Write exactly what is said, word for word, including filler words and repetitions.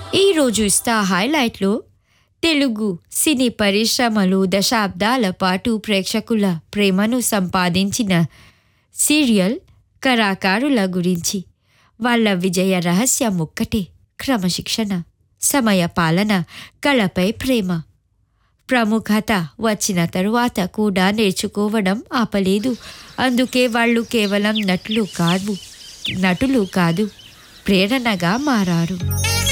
ఈరోజు ఇస్తా హైలైట్లు తెలుగు సినీ పరిశ్రమలో దశాబ్దాల పాటు ప్రేక్షకుల ప్రేమను సంపాదించిన సీరియల్ కళాకారుల గురించి. వాళ్ళ విజయ రహస్యం ఒక్కటే, క్రమశిక్షణ, సమయ పాలన, కళపై ప్రేమ. ప్రముఖత వచ్చిన తరువాత కూడా నేర్చుకోవడం ఆపలేదు. అందుకే వాళ్ళు కేవలం నటులు కాదు నటులు కాదు ప్రేరణగా మారారు.